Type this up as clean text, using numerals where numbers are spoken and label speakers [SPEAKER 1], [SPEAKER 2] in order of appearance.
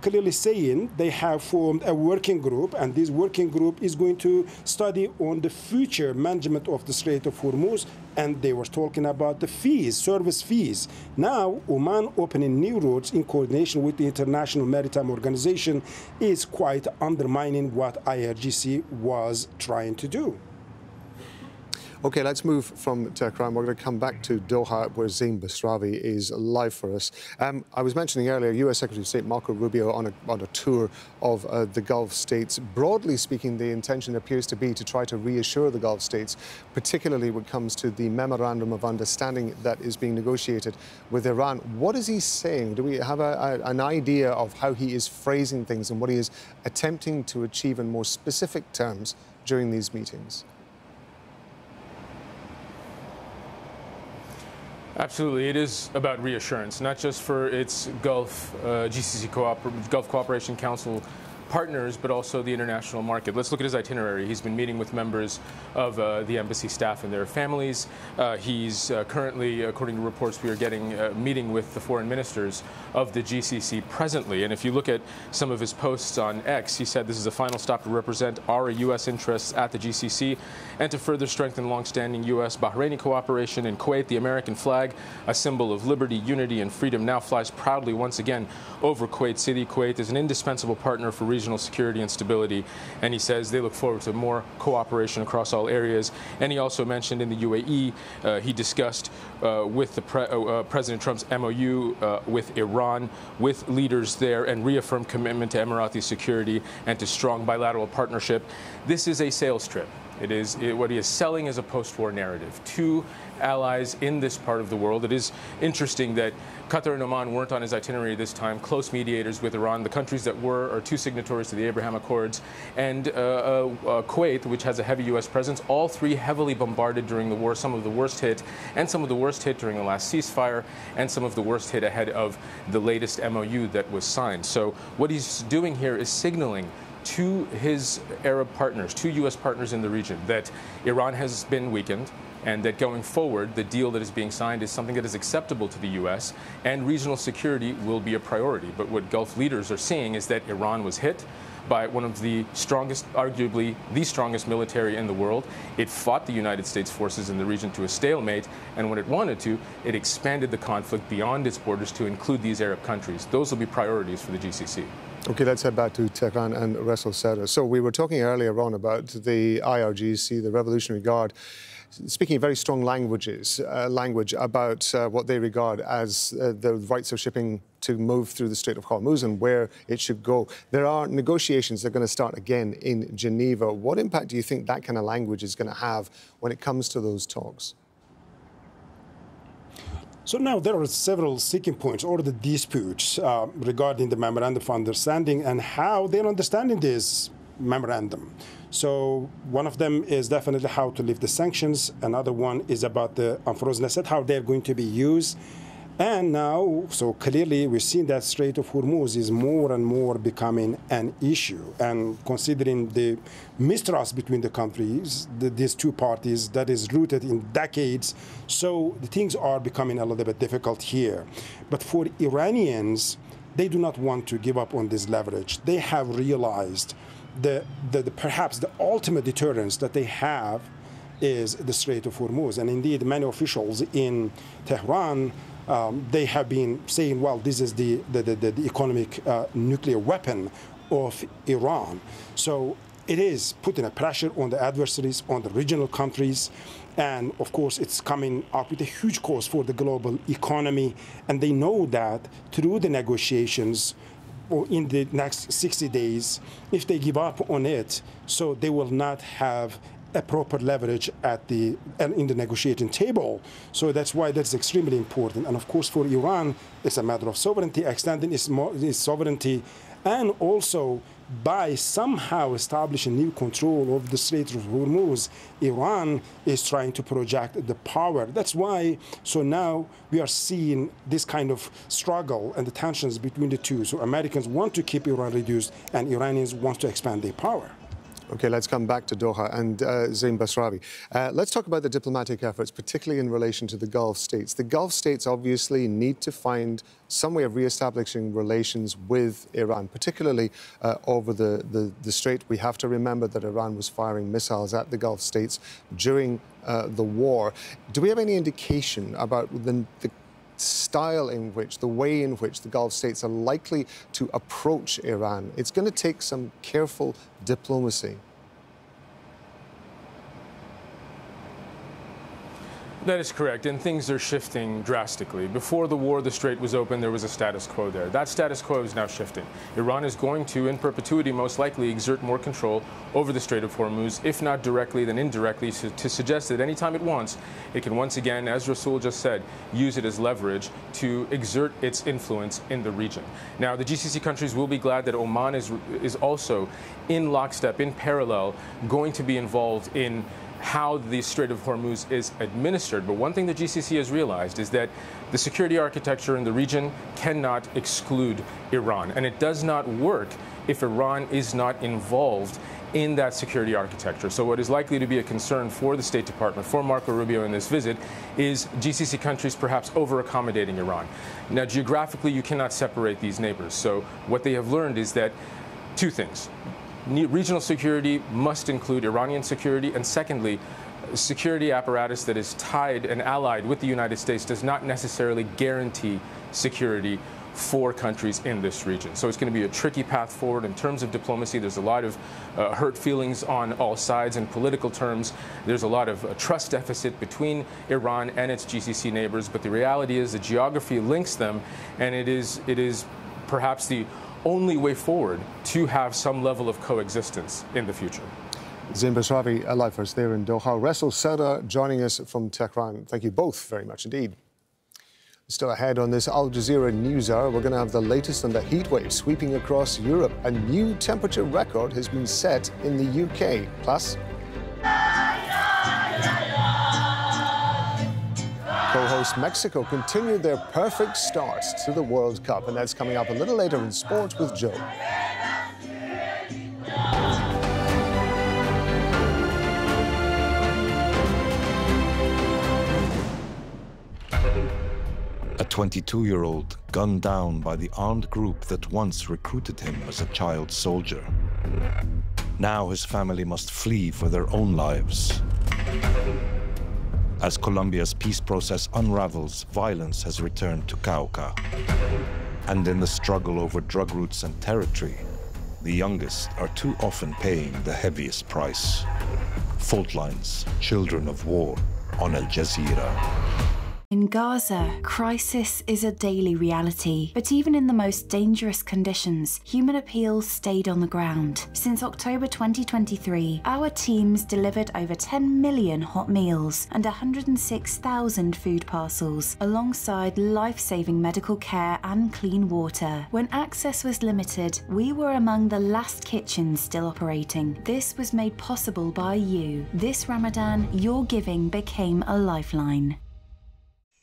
[SPEAKER 1] clearly saying they have formed a working group, and this working group is going to study on the future management of the Strait of Hormuz, and they were talking about the fees, service fees. Now, Oman opening new routes in coordination with the International Maritime Organization is quite undermining what IRGC was trying to do.
[SPEAKER 2] Okay, let's move from Tehran. We're going to come back to Doha, where Zain Basrawi is live for us. I was mentioning earlier, U.S. Secretary of State Marco Rubio on a tour of the Gulf states. Broadly speaking, the intention appears to be to try to reassure the Gulf states, particularly when it comes to the memorandum of understanding that is being negotiated with Iran. What is he saying? Do we have an idea of how he is phrasing things and what he is attempting to achieve in more specific terms during these meetings?
[SPEAKER 3] Absolutely. It is about reassurance, not just for its Gulf Gulf Cooperation Council partners, but also the international market. Let's look at his itinerary. He's been meeting with members of the embassy staff and their families. He's currently, according to reports we are getting, meeting with the foreign ministers of the GCC presently. And if you look at some of his posts on X, he said this is a final stop to represent our U.S. interests at the GCC and to further strengthen longstanding U.S.-Bahraini cooperation in Kuwait. The American flag, a symbol of liberty, unity, and freedom, now flies proudly once again over Kuwait City. Kuwait is an indispensable partner for regional security and stability, and he says they look forward to more cooperation across all areas. And he also mentioned in the UAE, he discussed with President Trump's MOU with Iran, with leaders there, and reaffirmed commitment to Emirati security and to strong bilateral partnership. This is a sales trip. What he is selling is a post-war narrative to allies in this part of the world. It is interesting that Qatar and Oman weren't on his itinerary this time, close mediators with Iran. The countries that are two signatories to the Abraham Accords, and Kuwait, which has a heavy U.S. presence, all three heavily bombarded during the war, some of the worst hit, and some of the worst hit during the last ceasefire, and some of the worst hit ahead of the latest MOU that was signed. So what he's doing here is signaling to his Arab partners, to U.S. partners in the region, that Iran has been weakened, and that going forward, the deal that is being signed is something that is acceptable to the U.S., and regional security will be a priority. But what Gulf leaders are seeing is that Iran was hit by one of the strongest, arguably the strongest military in the world. It fought the United States forces in the region to a stalemate, and when it wanted to, it expanded the conflict beyond its borders to include these Arab countries. Those will be priorities for the GCC.
[SPEAKER 2] Okay, let's head back to Tehran and Ressel Serra. So we were talking earlier on about the IRGC, the Revolutionary Guard, speaking very strong language about what they regard as the rights of shipping to move through the Strait of Hormuz and where it should go. There are negotiations that are going to start again in Geneva. What impact do you think that kind of language is going to have when it comes to those talks?
[SPEAKER 1] So now there are several sticking points or the disputes regarding the memorandum of understanding and how they're understanding this memorandum. So one of them is definitely how to lift the sanctions. Another one is about the unfrozen asset, how they're going to be used. And now, so clearly we've seen that Strait of Hormuz is more and more becoming an issue. And considering the mistrust between the countries, these two parties, that is rooted in decades, so the things are becoming a little bit difficult here. But for Iranians, they do not want to give up on this leverage. They have realized perhaps the ultimate deterrence that they have is the Strait of Hormuz. And indeed, many officials in Tehran, they have been saying, well, this is the economic nuclear weapon of Iran. So it is putting a pressure on the adversaries, on the regional countries. And of course, it's coming up with a huge cost for the global economy. And they know that through the negotiations, or in the next 60 days, if they give up on it, so they will not have a proper leverage in the negotiating table. So that's why that's extremely important. And of course, for Iran, it's a matter of sovereignty, extending its sovereignty, and also by somehow establishing new control of the Strait of Hormuz, Iran is trying to project the power. That's why, so now we are seeing this kind of struggle and the tensions between the two. So Americans want to keep Iran reduced, and Iranians want to expand their power.
[SPEAKER 2] OK, let's come back to Doha and Zain Basrawi. Let's talk about the diplomatic efforts, particularly in relation to the Gulf states. The Gulf states obviously need to find some way of re-establishing relations with Iran, particularly over the strait. We have to remember that Iran was firing missiles at the Gulf states during the war. Do we have any indication about the style in which, the way in which the Gulf states are likely to approach Iran? It's going to take some careful diplomacy.
[SPEAKER 3] That is correct, and things are shifting drastically. Before the war, the Strait was open, there was a status quo there. That status quo is now shifting. Iran is going to, in perpetuity, most likely exert more control over the Strait of Hormuz, if not directly, then indirectly, to suggest that anytime it wants, it can once again, as Rasul just said, use it as leverage to exert its influence in the region. Now, the GCC countries will be glad that Oman is also in lockstep, in parallel, going to be involved in how the Strait of Hormuz is administered. But one thing the GCC has realized is that the security architecture in the region cannot exclude Iran. And it does not work if Iran is not involved in that security architecture. So what is likely to be a concern for the State Department, for Marco Rubio in this visit, is GCC countries perhaps over-accommodating Iran. Now, geographically, you cannot separate these neighbors. So what they have learned is that two things. Regional security must include Iranian security, and secondly, security apparatus that is tied and allied with the United States does not necessarily guarantee security for countries in this region. So it's going to be a tricky path forward in terms of diplomacy. There's a lot of hurt feelings on all sides in political terms. There's a lot of trust deficit between Iran and its GCC neighbors, but the reality is the geography links them, and it is perhaps the only way forward to have some level of coexistence in the future.
[SPEAKER 2] Zain Basrawi, live for us there in Doha. Rasul Sauda joining us from Tehran. Thank you both very much indeed. Still ahead on this Al Jazeera News Hour, we're going to have the latest on the heat wave sweeping across Europe. A new temperature record has been set in the UK. Plus, co-host Mexico continued their perfect start to the World Cup, and that's coming up a little later in Sport with Joe.
[SPEAKER 4] A 22-year-old gunned down by the armed group that once recruited him as a child soldier. Now his family must flee for their own lives. As Colombia's peace process unravels, violence has returned to Cauca. And in the struggle over drug routes and territory, the youngest are too often paying the heaviest price. Fault lines, children of war, on Al Jazeera.
[SPEAKER 5] In Gaza, crisis is a daily reality, but even in the most dangerous conditions, Human Appeal stayed on the ground. Since October 2023, our teams delivered over 10 million hot meals and 106,000 food parcels, alongside life-saving medical care and clean water. When access was limited, we were among the last kitchens still operating. This was made possible by you. This Ramadan, your giving became a lifeline.